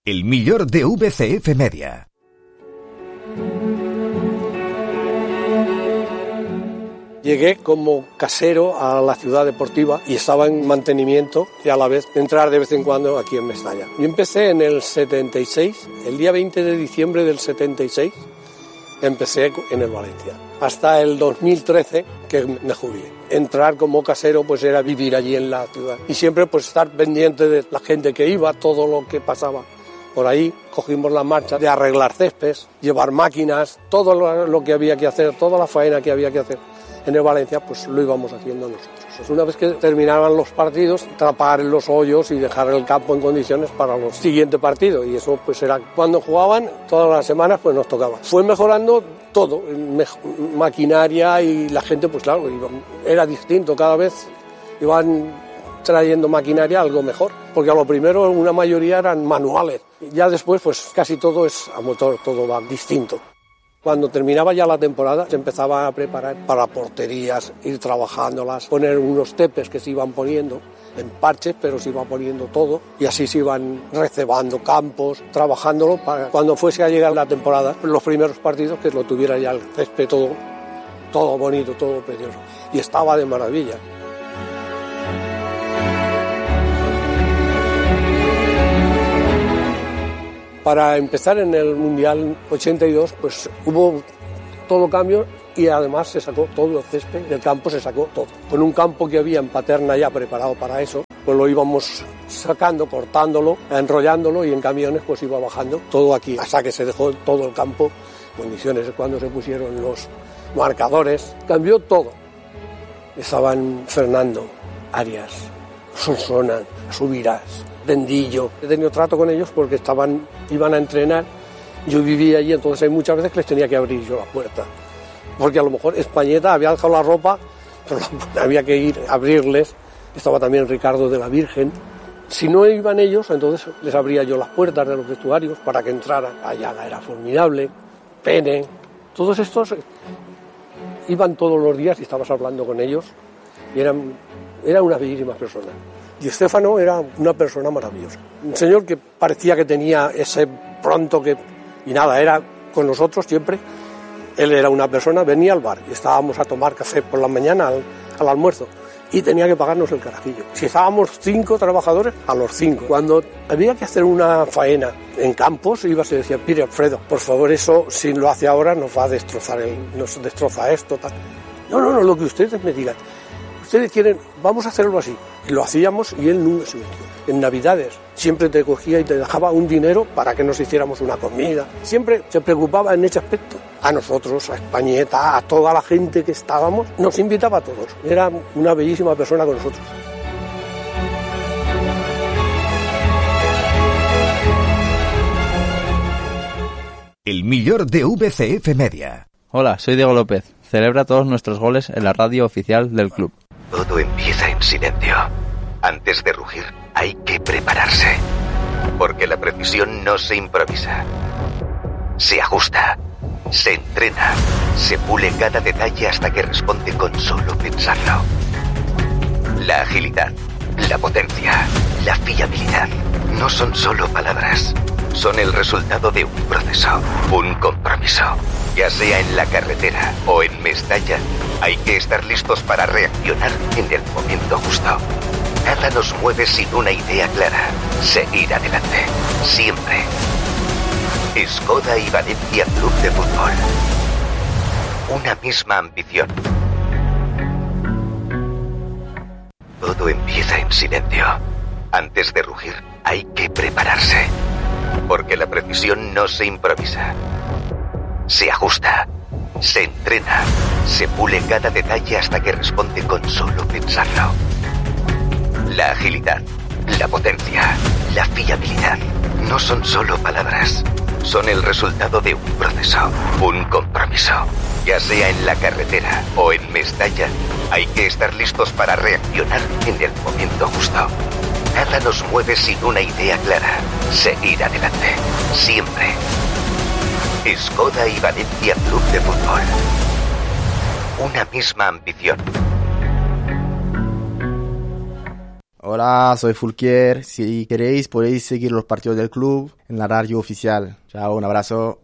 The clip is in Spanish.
El millor de VCF Media. Llegué como casero a la ciudad deportiva y estaba en mantenimiento y a la vez entrar de vez en cuando aquí en Mestalla. Yo empecé en el 76, el día 20 de diciembre del 76, empecé en el Valencia. Hasta el 2013 que me jubilé. Entrar como casero pues era vivir allí en la ciudad y siempre pues estar pendiente de la gente que iba, todo lo que pasaba. Por ahí cogimos la marcha de arreglar céspedes, llevar máquinas, todo lo que había que hacer, toda la faena que había que hacer en el Valencia, pues lo íbamos haciendo nosotros. Una vez que terminaban los partidos, tapar los hoyos y dejar el campo en condiciones para los siguientes partidos. Y eso pues era cuando jugaban, todas las semanas pues nos tocaba. Fue mejorando todo, maquinaria y la gente pues claro, era distinto, cada vez iban trayendo maquinaria algo mejor, porque a lo primero una mayoría eran manuales, ya después pues casi todo es a motor, todo va distinto. Cuando terminaba ya la temporada se empezaba a preparar para porterías, ir trabajándolas, poner unos tepes que se iban poniendo en parches, pero se iba poniendo todo y así se iban recebando campos, trabajándolo para cuando fuese a llegar la temporada, los primeros partidos que lo tuviera ya el césped todo bonito, todo precioso y estaba de maravilla. Para empezar en el Mundial 82 pues hubo todo cambio y además se sacó todo el césped del campo, se sacó todo. Con un campo que había en Paterna ya preparado para eso, pues lo íbamos sacando, cortándolo, enrollándolo y en camiones pues iba bajando todo aquí, hasta que se dejó todo el campo en condiciones. Cuando se pusieron los marcadores, cambió todo. Estaban Fernando, Arias, Solsona, Subirás, Tendillo. He tenido trato con ellos porque iban a entrenar. Yo vivía allí, entonces hay muchas veces que les tenía que abrir yo la puerta. Porque a lo mejor Españeta había dejado la ropa, pero había que ir a abrirles. Estaba también Ricardo de la Virgen. Si no iban ellos, entonces les abría yo las puertas de los vestuarios para que entraran. Ayala era formidable, Pene. Todos estos iban todos los días y estabas hablando con ellos. Y era una bellísima persona. Y Estéfano era una persona maravillosa. Un señor que parecía que tenía ese pronto que... Y nada, era con nosotros siempre. Él era una persona, venía al bar y estábamos a tomar café por la mañana al almuerzo y tenía que pagarnos el carajillo. Si estábamos 5 trabajadores, a los 5. Cuando había que hacer una faena en campos, ibas y decía, mire Alfredo, por favor, eso si lo hace ahora nos va a destrozar, nos destroza esto, tal. No, lo que ustedes me digan. Ustedes quieren, vamos a hacerlo así. Y lo hacíamos y él nunca se metió. En Navidades siempre te cogía y te dejaba un dinero para que nos hiciéramos una comida. Siempre se preocupaba en ese aspecto. A nosotros, a Españeta, a toda la gente que estábamos, nos invitaba a todos. Era una bellísima persona con nosotros. El millor de VCF Media. Hola, soy Diego López. Celebra todos nuestros goles en la radio oficial del club. Todo empieza en silencio. Antes de rugir, hay que prepararse. Porque la precisión no se improvisa. Se ajusta, se entrena, se pule cada detalle hasta que responde con solo pensarlo. La agilidad, la potencia, la fiabilidad no son solo palabras. Son el resultado de un proceso, un compromiso. Ya sea en la carretera o en Mestalla, hay que estar listos para reaccionar en el momento justo. Nada nos mueve sin una idea clara. Seguir adelante, siempre. Skoda y Valencia Club de Fútbol. Una misma ambición. Todo empieza en silencio. Antes de rugir, hay que prepararse. Porque la precisión no se improvisa. Se ajusta, se entrena, se pule cada detalle hasta que responde con solo pensarlo. La agilidad, la potencia, la fiabilidad no son solo palabras. Son el resultado de un proceso, un compromiso. Ya sea en la carretera o en Mestalla, hay que estar listos para reaccionar en el momento justo. Nada nos mueve sin una idea clara. Seguir adelante, siempre. Skoda y Valencia Club de Fútbol. Una misma ambición. Hola, soy Fulquier. Si queréis podéis seguir los partidos del club en la radio oficial. Chao, un abrazo.